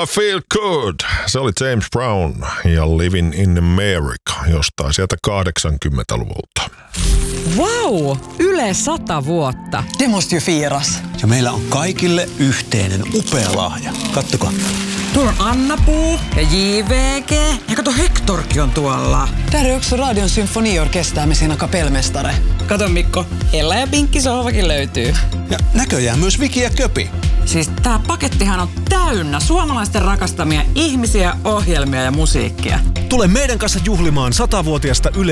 I feel good. Se oli James Brown ja Living in America jostain sieltä 80-luvulta. Wow! Yle 100 vuotta. Det måste ju firas. Ja meillä on kaikille yhteinen upea lahja. Kattokaa. Tuolla on Anna-Puu ja JVG. Ja kato, Hectorkin on tuolla. Där är också Radion symfoniorkester med sina kapellmästare. Kato Mikko, Ella ja Pinkki sohvakin löytyy. Ja näköjään myös Viki ja Köpi. Siis tää pakettihan on täynnä suomalaisten rakastamia ihmisiä, ohjelmia ja musiikkia. Tule meidän kanssa juhlimaan 100-vuotiasta Yle